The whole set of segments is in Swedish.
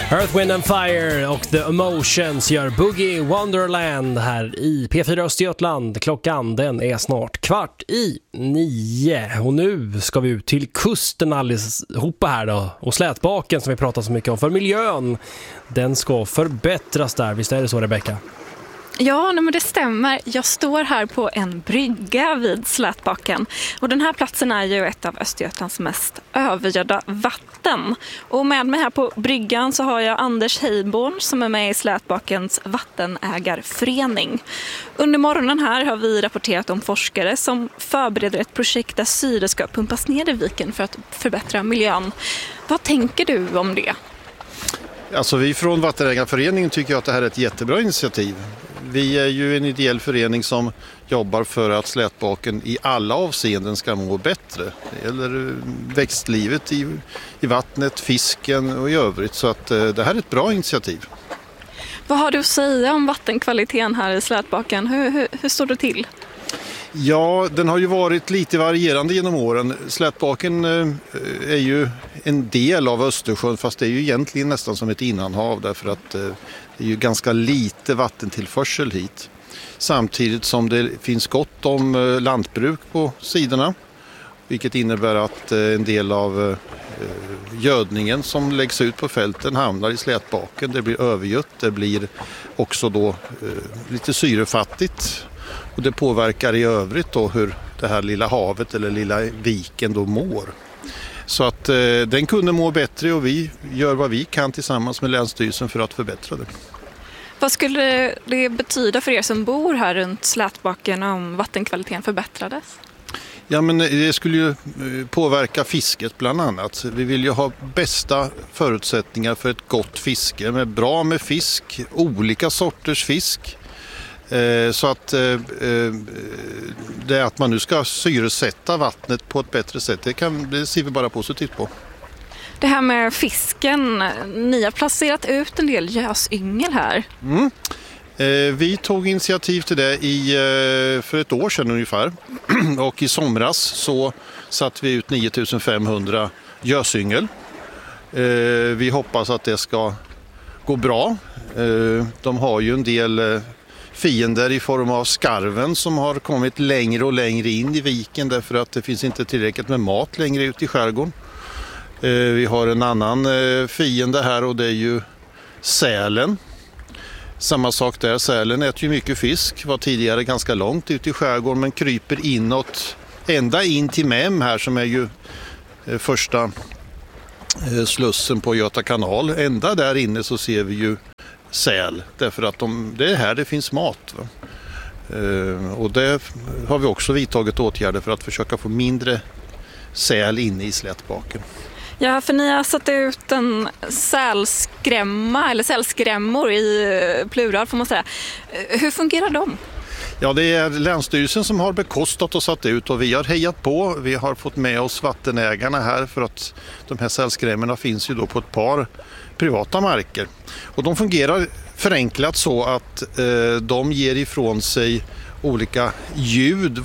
Earth, Wind and Fire och The Emotions gör Boogie Wonderland här i P4 Östergötland. Klockan den är snart 8:45 och nu ska vi ut till kusten allihopa här då. Och Slätbaken som vi pratar så mycket om, för miljön, den ska förbättras där. Visst är det så, Rebecka? Ja, men det stämmer. Jag står här på en brygga vid Slätbaken. Och den här platsen är ju ett av Östergötlands mest övergödda vatten. Och med mig här på bryggan så har jag Anders Heiborn som är med i Slätbakens vattenägarförening. Under morgonen här har vi rapporterat om forskare som förbereder ett projekt där syre ska pumpas ner i viken för att förbättra miljön. Vad tänker du om det? Alltså vi från Vattenägarföreningen tycker att det här är ett jättebra initiativ. Vi är ju en ideell förening som jobbar för att Slätbaken i alla avseenden ska må bättre. Det gäller växtlivet i vattnet, fisken och i övrigt. Så att det här är ett bra initiativ. Vad har du att säga om vattenkvaliteten här i Slätbaken? Hur står det till? Ja, den har ju varit lite varierande genom åren. Slätbaken är ju en del av Östersjön, fast det är ju egentligen nästan som ett innanhav därför att det är ju ganska lite vattentillförsel hit. Samtidigt som det finns gott om lantbruk på sidorna, vilket innebär att en del av gödningen som läggs ut på fälten hamnar i Slätbaken. Det blir övergött, det blir också då lite syrefattigt. Och det påverkar i övrigt då hur det här lilla havet eller lilla viken då mår. Så att den kunde må bättre och vi gör vad vi kan tillsammans med Länsstyrelsen för att förbättra det. Vad skulle det betyda för er som bor här runt Slätbaken om vattenkvaliteten förbättrades? Ja, men det skulle ju påverka fisket bland annat. Vi vill ju ha bästa förutsättningar för ett gott fiske med bra med fisk, olika sorters fisk. Så att det att man nu ska syresätta vattnet på ett bättre sätt, det ser vi bara positivt på. Det här med fisken, ni har placerat ut en del gösyngel här. Vi tog initiativ till det för ett år sedan ungefär. Och i somras så satte vi ut 9500 gösyngel. Vi hoppas att det ska gå bra. De har ju en del fiender i form av skarven som har kommit längre och längre in i viken därför att det finns inte tillräckligt med mat längre ut i skärgården. Vi har en annan fiende här och det är ju sälen. Samma sak där, sälen äter ju mycket fisk, var tidigare ganska långt ut i skärgården men kryper inåt, ända in till Mem här som är ju första slussen på Göta kanal. Ända där inne så ser vi ju säl, därför att det är här det finns mat. Va? Och det har vi också vidtagit åtgärder för att försöka få mindre säl inne i Slätbaken. Ja, för ni har satt ut en sälskrämma eller sälskrämmor i plural får man säga. Hur fungerar de? Ja, det är Länsstyrelsen som har bekostat och satt ut och vi har hejat på. Vi har fått med oss vattenägarna här för att de här sälskrämmorna finns ju då på ett par privata marker. Och de fungerar förenklat så att de ger ifrån sig olika ljud,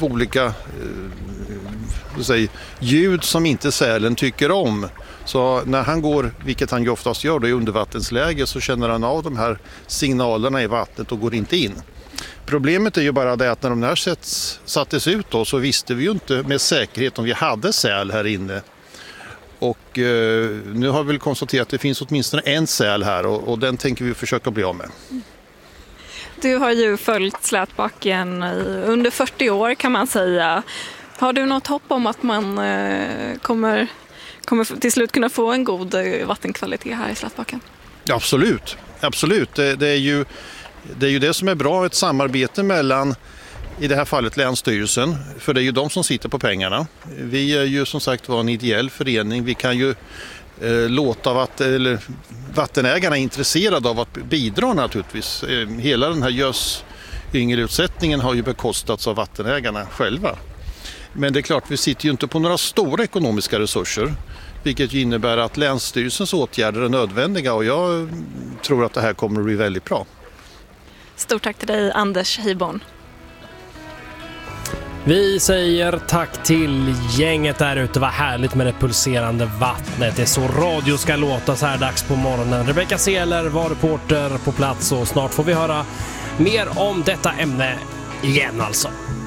ljud som inte sälen tycker om. Så när han går, vilket han ju oftast gör då i undervattensläge, så känner han av de här signalerna i vattnet och går inte in. Problemet är ju bara det att när de här sattes ut då, så visste vi ju inte med säkerhet om vi hade säl här inne. Och nu har vi väl konstaterat att det finns åtminstone en säl här och den tänker vi försöka bli av med. Du har ju följt Slätbaken under 40 år kan man säga. Har du något hopp om att man kommer till slut kunna få en god vattenkvalitet här i Slätbaken? Ja, absolut. Det är ju det som är bra, ett samarbete mellan i det här fallet Länsstyrelsen, för det är ju de som sitter på pengarna. Vi är ju som sagt en ideell förening. Vi kan ju låta vattenägarna är intresserade av att bidra naturligtvis. Hela den här gösyngelutsättningen har ju bekostats av vattenägarna själva. Men det är klart, vi sitter ju inte på några stora ekonomiska resurser, vilket ju innebär att Länsstyrelsens åtgärder är nödvändiga och jag tror att det här kommer att bli väldigt bra. Stort tack till dig, Anders Heiborn. Vi säger tack till gänget där ute. Vad härligt med det pulserande vattnet. Det är så radio ska låta så här dags på morgonen. Rebecca Seeler var reporter på plats och snart får vi höra mer om detta ämne igen alltså.